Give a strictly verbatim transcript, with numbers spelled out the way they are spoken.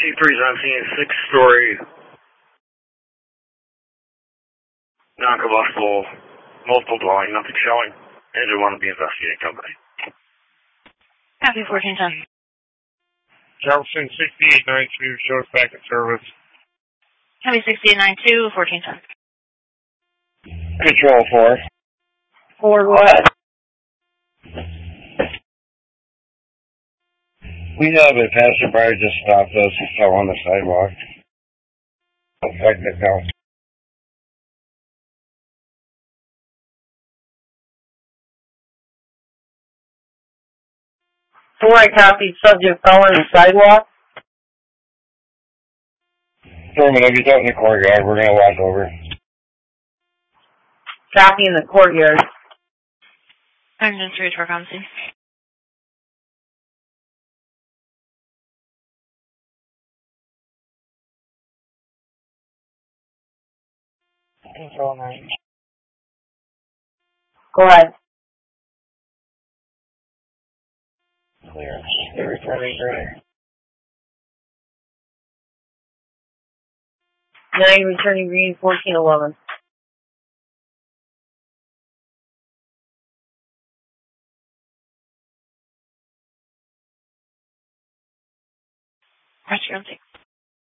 T three seventeen, six-story, non-combustible, multiple dwelling, nothing showing. Engine one to be investigating company. Copy fourteen ten. Jefferson sixty-eight ninety-two, shows back at service. Copy sixty-eight ninety-two, fourteen ten. Control four. Four, go ahead. We have a passerby just stopped us. He fell on the sidewalk. Affected now. Four, I copied. Subject fell on the sidewalk. Affirmative, he's out in the courtyard. We're going to walk over. Copy in the courtyard. Engine three to our comedy. Control nine. Go ahead. Clear. Returning green. Nine, returning green, fourteen eleven. Press your